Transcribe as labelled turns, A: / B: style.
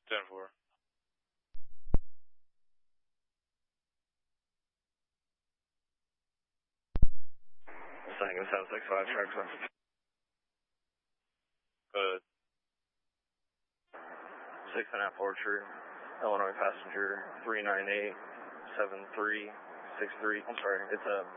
A: 10-4.
B: Second 765, track 1.
A: Go ahead.
B: 6.5 Orchard, Illinois passenger 3987363. I'm sorry, it's a